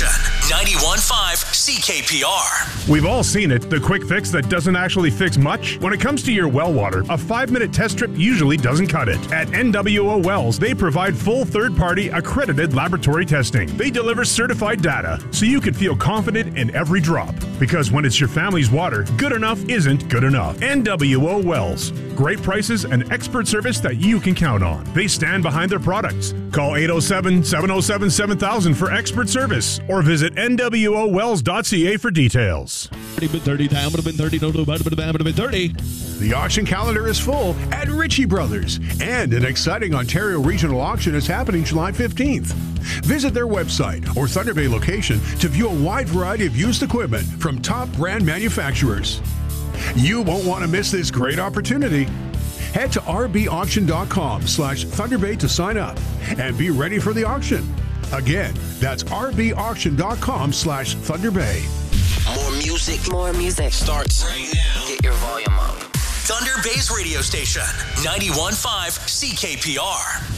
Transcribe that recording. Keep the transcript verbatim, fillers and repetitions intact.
station, ninety-one point five C K P R. We've all seen it, the quick fix that doesn't actually fix much. When it comes to your well water, a five-minute test strip usually doesn't cut it. At N W O Wells, they provide full third-party accredited laboratory testing. They deliver certified data, so you can feel confident in every drop. Because when it's your family's water, good enough isn't good enough. N W O Wells. Great prices and expert service that you can count on. They stand behind their products. Call eight oh seven, seven oh seven, seven thousand for expert service or visit N W O wells dot C A for details. thirty time would have been thirty, no, no, would have been thirty. The auction calendar is full at Ritchie Brothers, and an exciting Ontario regional auction is happening July fifteenth. Visit their website or Thunder Bay location to view a wide variety of used equipment from top brand manufacturers. You won't want to miss this great opportunity. Head to r b auction dot com slash Thunder Bay to sign up and be ready for the auction. Again, that's r b auction dot com slash Thunder Bay. More music. More music. Starts right now. Get your volume up. Thunder Bay's radio station, ninety-one point five C K P R.